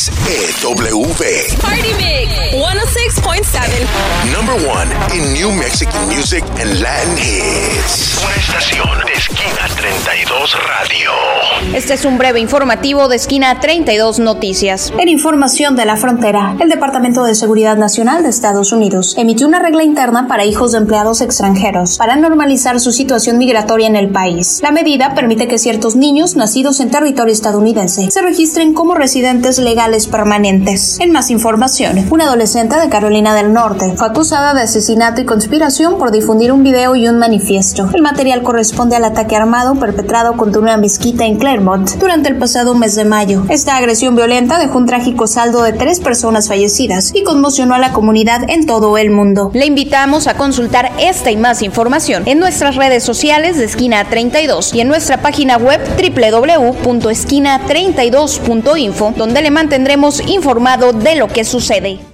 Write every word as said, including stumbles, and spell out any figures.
seis E W. Party Mix ciento seis punto siete. Number one in New Mexican music and Latin hits. Una estación de Esquina treinta y dos Radio. Este es un breve informativo de Esquina treinta y dos Noticias. En información de la frontera, el Departamento de Seguridad Nacional de Estados Unidos emitió una regla interna para hijos de empleados extranjeros para normalizar su situación migratoria en el país. La medida permite que ciertos niños nacidos en territorio estadounidense se registren como residentes legales permanentes. En más información, una adolescente de Carolina del Norte fue acusada de asesinato y conspiración por difundir un video y un manifiesto. El material corresponde al ataque armado perpetrado contra una mezquita en Claremont durante el pasado mes de mayo. Esta agresión violenta dejó un trágico saldo de tres personas fallecidas y conmocionó a la comunidad en todo el mundo. Le invitamos a consultar esta y más información en nuestras redes sociales de Esquina treinta y dos y en nuestra página web doble u doble u doble u punto esquina treinta y dos punto info, donde le mantendremos informado de lo que sucede.